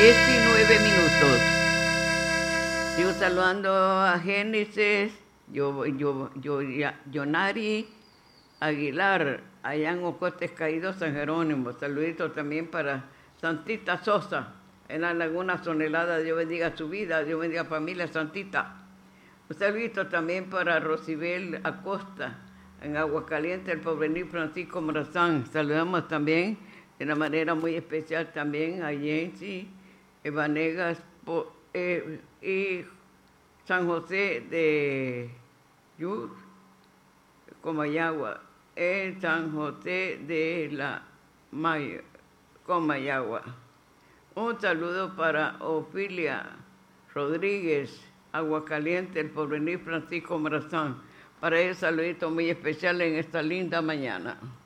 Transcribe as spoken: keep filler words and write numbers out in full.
diecinueve minutos. Sigo saludando a Génesis, yo, yo, yo, Yonari Aguilar, allá en Ocotes Caído, San Jerónimo. Saludito también para Santita Sosa, en la Laguna Sonelada. Dios bendiga su vida, Dios bendiga familia Santita. Un saludito también para Rosibel Acosta, en Aguascalientes, el porvenir Francisco Morazán. Saludamos también de una manera muy especial también a Jensi Evanegas eh, y San José de Yur, Comayagua, en San José de la Maya, Comayagua. Un saludo para Ofilia Rodríguez, Aguascalientes, el porvenir Francisco Morazán. Para el saludito muy especial en esta linda mañana.